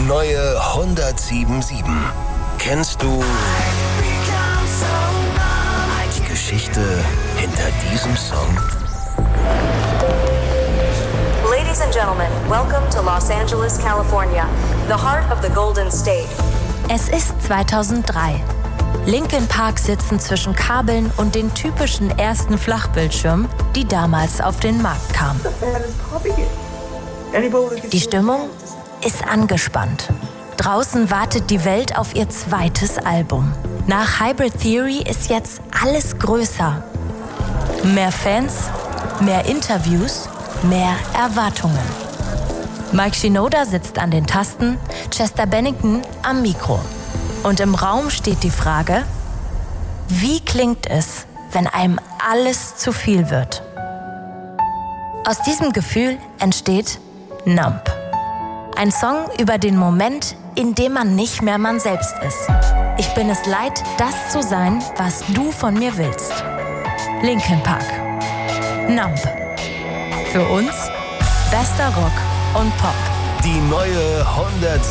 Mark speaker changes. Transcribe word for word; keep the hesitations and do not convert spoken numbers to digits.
Speaker 1: neue hundertsieben Komma sieben. Kennst du die Geschichte hinter diesem Song?
Speaker 2: Ladies and gentlemen, welcome to Los Angeles, California, the heart of the Golden State.
Speaker 3: Es ist zweitausenddrei. Linkin Park sitzen zwischen Kabeln und den typischen ersten Flachbildschirmen, die damals auf den Markt kamen. Die Stimmung ist angespannt. Draußen wartet die Welt auf ihr zweites Album. Nach Hybrid Theory ist jetzt alles größer. Mehr Fans, mehr Interviews, mehr Erwartungen. Mike Shinoda sitzt an den Tasten, Chester Bennington am Mikro. Und im Raum steht die Frage, wie klingt es, wenn einem alles zu viel wird? Aus diesem Gefühl entsteht Numb. Ein Song über den Moment, in dem man nicht mehr man selbst ist. Ich bin es leid, das zu sein, was du von mir willst. Linkin Park. Numb. Für uns bester Rock und Pop.
Speaker 1: Die neue hundertsieben.